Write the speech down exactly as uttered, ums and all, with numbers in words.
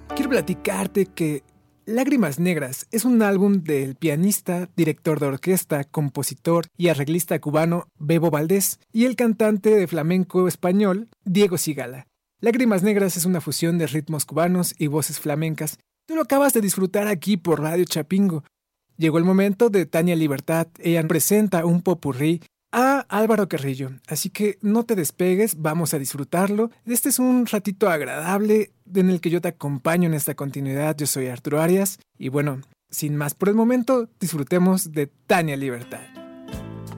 Quiero platicarte que Lágrimas Negras es un álbum del pianista, director de orquesta, compositor y arreglista cubano Bebo Valdés y el cantante de flamenco español Diego Cigala. Lágrimas Negras es una fusión de ritmos cubanos y voces flamencas. Tú lo acabas de disfrutar aquí por Radio Chapingo. Llegó el momento de Tania Libertad. Ella presenta un popurrí a Álvaro Carrillo. Así que no te despegues, vamos a disfrutarlo. Este es un ratito agradable en el que yo te acompaño en esta continuidad. Yo soy Arturo Arias y bueno, sin más por el momento, disfrutemos de Tania Libertad.